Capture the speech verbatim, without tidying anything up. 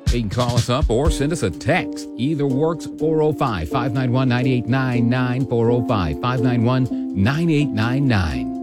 You can call us up or send us a text. Either works. four oh five, five nine one, nine eight nine nine, four oh five, five nine one, nine eight nine nine.